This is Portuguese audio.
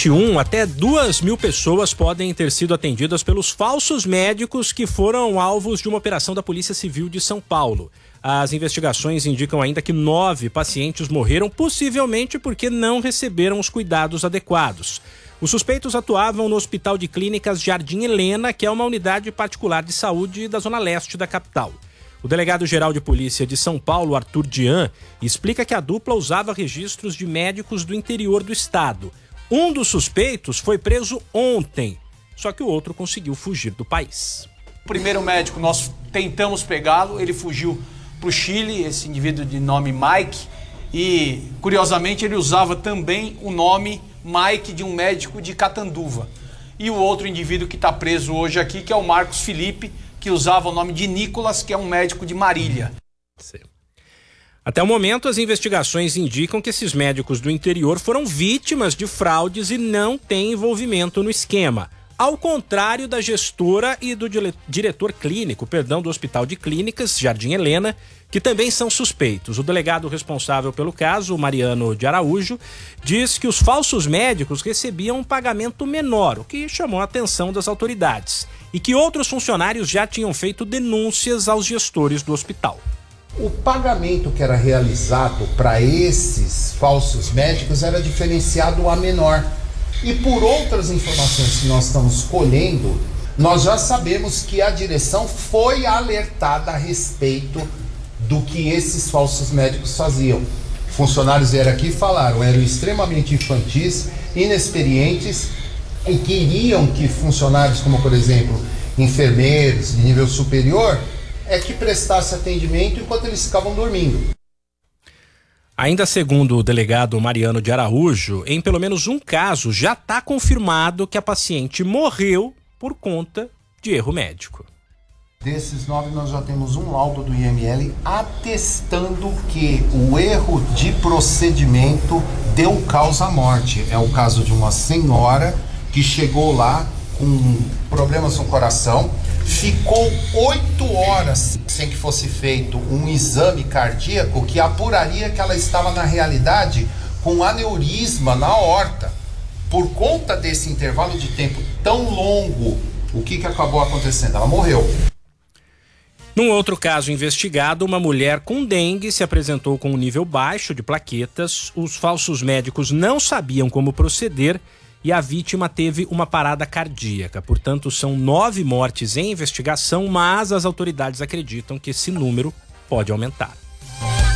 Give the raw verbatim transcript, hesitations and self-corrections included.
vinte e um, até duas mil pessoas podem ter sido atendidas pelos falsos médicos que foram alvos de uma operação da Polícia Civil de São Paulo. As investigações indicam ainda que nove pacientes morreram, possivelmente porque não receberam os cuidados adequados. Os suspeitos atuavam no Hospital de Clínicas Jardim Helena, que é uma unidade particular de saúde da zona leste da capital. O delegado-geral de polícia de São Paulo, Arthur Dian, explica que a dupla usava registros de médicos do interior do estado. Um dos suspeitos foi preso ontem, só que o outro conseguiu fugir do país. O primeiro médico, nós tentamos pegá-lo, ele fugiu para o Chile, esse indivíduo de nome Mike, e curiosamente ele usava também o nome Mike de um médico de Catanduva. E o outro indivíduo que está preso hoje aqui, que é o Marcos Felipe, que usava o nome de Nicolas, que é um médico de Marília. Sim. Até o momento, as investigações indicam que esses médicos do interior foram vítimas de fraudes e não têm envolvimento no esquema. Ao contrário da gestora e do diretor clínico, perdão, do Hospital de Clínicas Jardim Helena, que também são suspeitos. O delegado responsável pelo caso, Mariano de Araújo, diz que os falsos médicos recebiam um pagamento menor, o que chamou a atenção das autoridades, e que outros funcionários já tinham feito denúncias aos gestores do hospital. O pagamento que era realizado para esses falsos médicos era diferenciado a menor. E por outras informações que nós estamos colhendo, nós já sabemos que a direção foi alertada a respeito do que esses falsos médicos faziam. Funcionários vieram aqui e falaram, eram extremamente infantis, inexperientes e queriam que funcionários como, por exemplo, enfermeiros de nível superior, é que prestasse atendimento enquanto eles ficavam dormindo. Ainda segundo o delegado Mariano de Araújo, em pelo menos um caso já está confirmado que a paciente morreu por conta de erro médico. Desses nove, nós já temos um laudo do I M L atestando que o erro de procedimento deu causa à morte. É o caso de uma senhora que chegou lá com problemas no coração, ficou oito horas sem que fosse feito um exame cardíaco que apuraria que ela estava, na realidade, com aneurisma na aorta. Por conta desse intervalo de tempo tão longo, o que, que acabou acontecendo? Ela morreu. Num outro caso investigado, uma mulher com dengue se apresentou com um nível baixo de plaquetas. Os falsos médicos não sabiam como proceder e a vítima teve uma parada cardíaca. Portanto, são nove mortes em investigação, mas as autoridades acreditam que esse número pode aumentar.